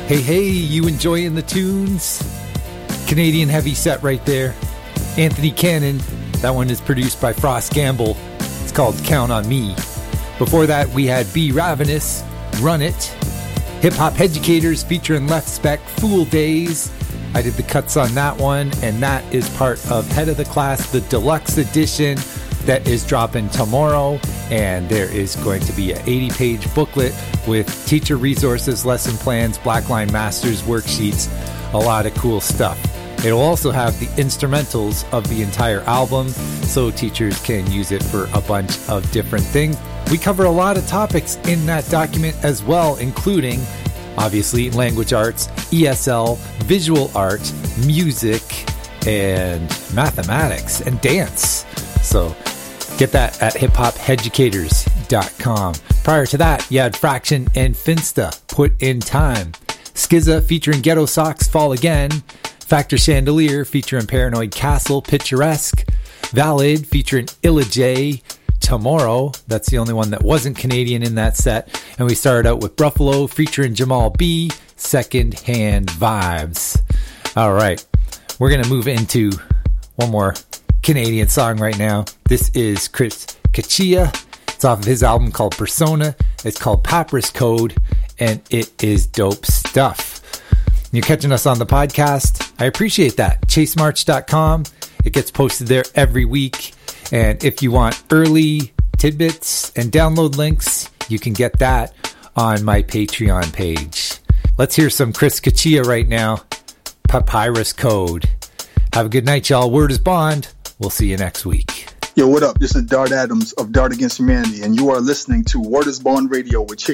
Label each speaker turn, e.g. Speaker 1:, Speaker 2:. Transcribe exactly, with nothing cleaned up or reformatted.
Speaker 1: Hey, hey, you enjoying the tunes? Canadian heavy set right there. Anthony Cannon. That one is produced by Frost Gamble. It's called Count on Me. Before that, we had B Ravenous, Run It. Hip Hop Educators featuring Left Spec, Fool Days. I did the cuts on that one, and that is part of Head of the Class, the deluxe edition that is dropping tomorrow. And there is going to be an eighty-page booklet with teacher resources, lesson plans, Blackline Masters worksheets, a lot of cool stuff. It'll also have the instrumentals of the entire album, so teachers can use it for a bunch of different things. We cover a lot of topics in that document as well, including, obviously, language arts, E S L, visual art, music, and mathematics, and dance. So get that at hip hop educators dot com. Prior to that, you had Fraction and Finsta, Put in Time. Skizza featuring Ghetto Socks, Fall Again. Factor Chandelier featuring Paranoid Castle, Picturesque. Valid featuring Illa J, Tomorrow. That's the only one that wasn't Canadian in that set. And we started out with Bruffalo featuring Jamal B, Second Hand Vibes. All right, we're going to move into one more Canadian song right now. This is Chris Kachia. It's off of his album called Persona. It's called Papyrus Code, and it is dope stuff. You're catching us on the podcast. I appreciate that. chase march dot com. It gets posted there every week. And if you want early tidbits and download links, you can get that on my Patreon page. Let's hear some Chris Kachia right now. Papyrus Code. Have a good night, y'all. Word is bond. We'll see you next week.
Speaker 2: Yo, what up? This is Dart Adams of Dart Against Humanity, and you are listening to Word is Bond Radio with Chase